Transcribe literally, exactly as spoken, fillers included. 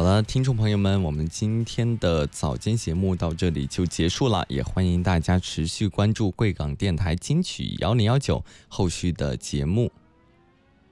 了，听众朋友们，我们今天的早间节目到这里就结束了，也欢迎大家持续关注贵港电台金曲一零一九后续的节目。